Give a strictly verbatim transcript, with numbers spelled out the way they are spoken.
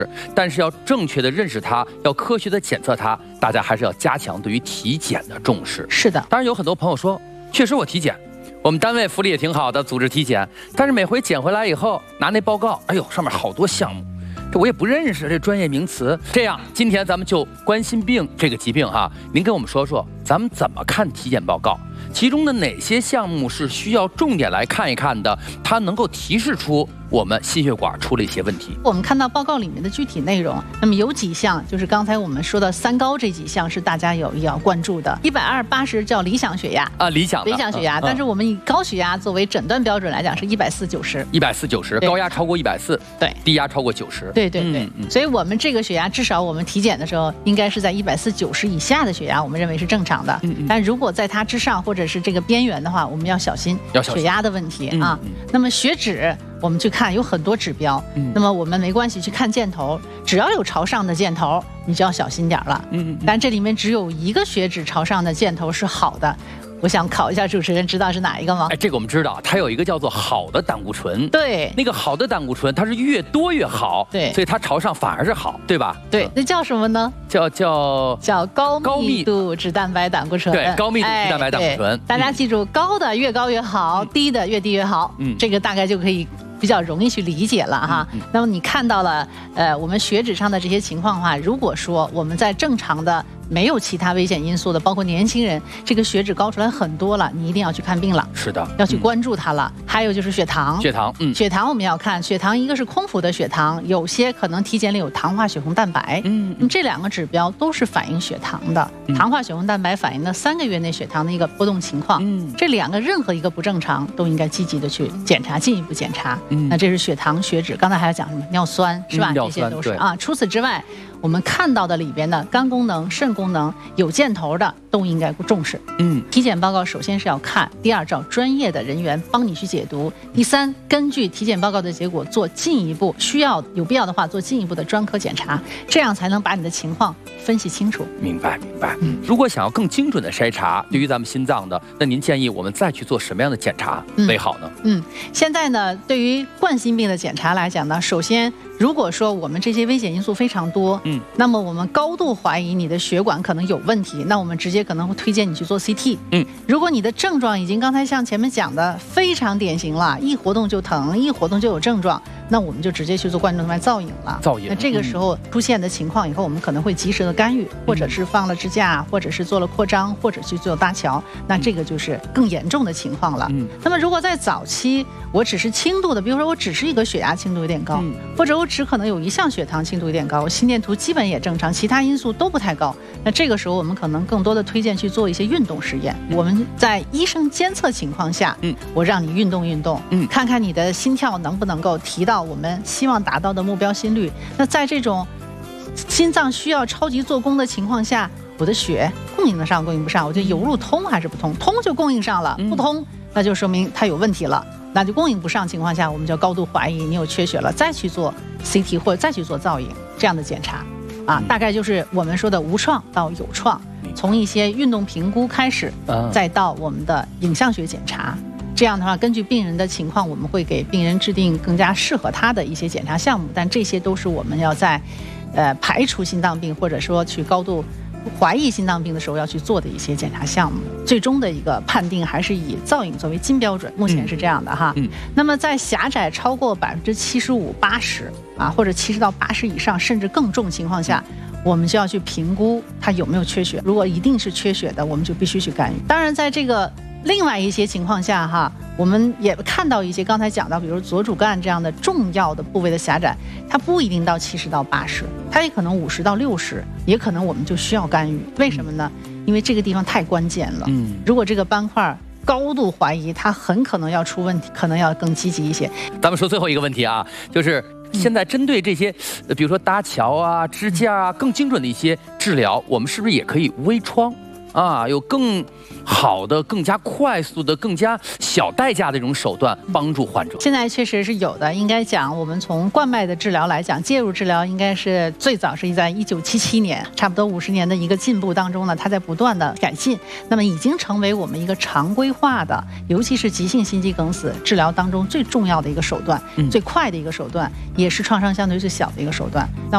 但是要正确的认识它，要科学的检测它，大家还是要加强对于体检的重视。 是的， 当然有很多朋友说，确实我体检，我们单位福利也挺好的，组织体检，但是每回检回来以后拿那报告，哎呦，上面好多项目，这我也不认识这专业名词。这样，今天咱们就冠心病这个疾病哈，您跟我们说说，咱们怎么看体检报告？其中的哪些项目是需要重点来看一看的？它能够提示出我们心血管出了一些问题。 我们看到报告里面的具体内容，那么有几项就是刚才我们说的三高这几项是大家有要关注的。一百二八十叫理想血压啊，理想理想血压、嗯，但是我们以高血压作为诊断标准来讲是一百四九十， 一百四九十，高压超过一百四，对，低压超过九十， 对对对、嗯嗯。所以我们这个血压至少我们体检的时候应该是在一百四九十以下的血压，我们认为是正常的。嗯嗯。但如果在它之上或者是这个边缘的话，我们要小心血压的问题啊、嗯嗯。那么血脂我们去看有很多指标、嗯，那么我们没关系去看箭头，只要有朝上的箭头，你就要小心点了。嗯，但这里面只有一个血脂朝上的箭头是好的。我想考一下主持人，知道是哪一个吗？ 哎，这个我们知道，它有一个叫做好的胆固醇。 对， 那个好的胆固醇，它是越多越好。对，所以它朝上反而是好，对吧？ 对，那叫什么呢？ 叫叫叫高密度脂蛋白胆固醇。 对，高密度脂蛋白胆固醇。 大家记住，高的越高越好，低的越低越好。嗯，这个大概就可以比较容易去理解了哈。嗯嗯、那么你看到了，呃，我们血脂上的这些情况的话，如果说我们在正常的。没有其他危险因素的，包括年轻人，这个血脂高出来很多了，你一定要去看病了。是的，要去关注它了。嗯、还有就是血糖， 血糖，嗯， 血糖我们要看，血糖一个是空腹的血糖，有些可能体检里有糖化血红蛋白，嗯，嗯这两个指标都是反映血糖的。嗯、糖化血红蛋白反映了三个月内血糖的一个波动情况，嗯，这两个任何一个不正常都应该积极的去检查，进一步检查。嗯，那这是血糖、血脂，刚才还要讲什么尿酸是吧？嗯、这些都是啊。除此之外，我们看到的里边的肝功能、肾功能有箭头的都应该重视。嗯，体检报告首先是要看，第二找专业的人员帮你去解读，第三根据体检报告的结果做进一步需要有必要的话做进一步的专科检查，这样才能把你的情况分析清楚。 明白明白。嗯，如果想要更精准的筛查，对于咱们心脏的，那您建议我们再去做什么样的检查为好呢？ 嗯，嗯现在呢，对于冠心病的检查来讲呢，首先如果说我们这些危险因素非常多，嗯，那么我们高度怀疑你的血管可能有问题，那我们直接可能会推荐你去做 C T。嗯，如果你的症状已经刚才像前面讲的非常典型了，一活动就疼，一活动就有症状，那我们就直接去做冠状动脉造影了。造影。那这个时候出现的情况以后，我们可能会及时的干预，或者是放了支架，或者是做了扩张，或者去做搭桥，那这个就是更严重的情况了。嗯，那么如果在早期，我只是轻度的，比如说我只是一个血压轻度有点高，嗯、或者我只可能有一项血糖轻度有点高，我心电图基本也正常，其他因素都不太高，那这个时候我们可能更多的推荐去做一些运动实验。嗯、我们在医生监测情况下，嗯，我让你运动运动，嗯，看看你的心跳能不能够提到我们希望达到的目标心率。那在这种心脏需要超级做工的情况下，我的血供应得上供应不上，我就油路通还是不通？通就供应上了，不通那就说明它有问题了。那就供应不上情况下，我们就高度怀疑你有缺血了，再去做 C T 或者再去做造影这样的检查啊，大概就是我们说的无创到有创，从一些运动评估开始，再到我们的影像学检查。这样的话，根据病人的情况，我们会给病人制定更加适合他的一些检查项目，但这些都是我们要在呃排除心脏病或者说去高度怀疑心脏病的时候要去做的一些检查项目，最终的一个判定还是以造影作为金标准，目前是这样的哈。嗯嗯、那么在狭窄超过百分之七十五、八十啊，或者七十到八十以上，甚至更重情况下，我们就要去评估它有没有缺血。如果一定是缺血的，我们就必须去干预。当然，在这个另外一些情况下哈，我们也看到一些刚才讲到，比如左主干这样的重要的部位的狭窄，它不一定到七十到八十，它也可能五十到六十，也可能我们就需要干预。为什么呢？因为这个地方太关键了。嗯，如果这个斑块高度怀疑，它很可能要出问题，可能要更积极一些。 咱们说最后一个问题啊，就是现在针对这些，呃，比如说搭桥啊、支架啊，更精准的一些治疗，我们是不是也可以微创？啊，有更好的、更加快速的、更加小代价的这种手段帮助患者。 现在确实是有的，应该讲，我们从冠脉的治疗来讲，介入治疗应该是最早是在一九七七年，差不多五十年的一个进步当中呢，它在不断的改进，那么已经成为我们一个常规化的，尤其是急性心肌梗死治疗当中最重要的一个手段，嗯、最快的一个手段，也是创伤相对最小的一个手段。那